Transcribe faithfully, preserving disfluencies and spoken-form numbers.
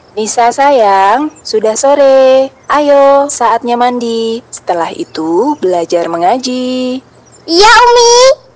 Nisa sayang, sudah sore. Ayo, saatnya mandi. Setelah itu belajar mengaji. Iya, Umi.